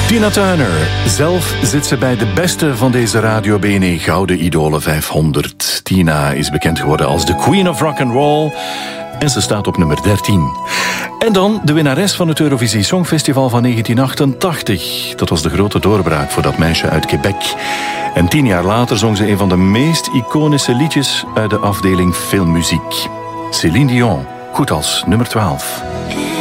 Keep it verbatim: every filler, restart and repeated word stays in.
Tina Turner. Zelf zit ze bij de beste van deze Radio B N E Gouden Idolen vijfhonderd. Tina is bekend geworden als de Queen of Rock and Roll en ze staat op nummer dertien. En dan de winnares van het Eurovisie Songfestival van negentien achtentachtig. Dat was de grote doorbraak voor dat meisje uit Quebec. En tien jaar later zong ze een van de meest iconische liedjes uit de afdeling filmmuziek. Céline Dion, goed als nummer twaalf.